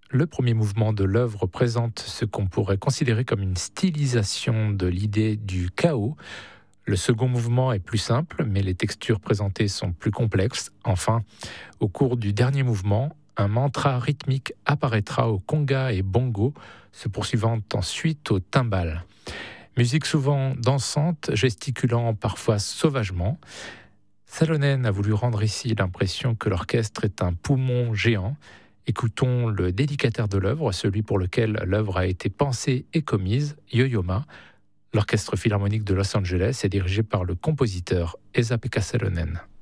Le premier mouvement de l'œuvre présente ce qu'on pourrait considérer comme une stylisation de l'idée du chaos. Le second mouvement est plus simple, mais les textures présentées sont plus complexes. Enfin, au cours du dernier mouvement, un mantra rythmique apparaîtra au conga et bongo, se poursuivant ensuite au timbal. Musique souvent dansante, gesticulant parfois sauvagement. Salonen a voulu rendre ici l'impression que l'orchestre est un poumon géant. Écoutons le dédicataire de l'œuvre, celui pour lequel l'œuvre a été pensée et commise, Yo-Yo Ma. L'Orchestre philharmonique de Los Angeles est dirigé par le compositeur Esa-Pekka Salonen.